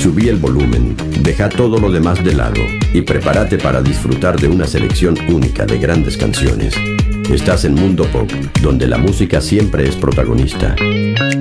Subí el volumen, deja todo lo demás de lado y prepárate para disfrutar de una selección única de grandes canciones. Estás en Mundo Pop, donde la música siempre es protagonista.